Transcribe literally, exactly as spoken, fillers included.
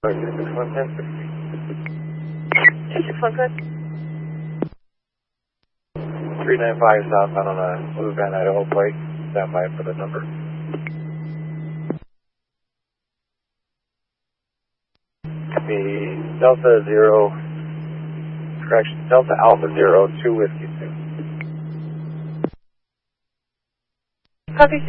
six one ten six. six one code. three nine five southbound on a Blue Van Idaho plate. Stand by for the number. The Delta Zero, correction, Delta Alpha Zero, two Whiskey two. Copy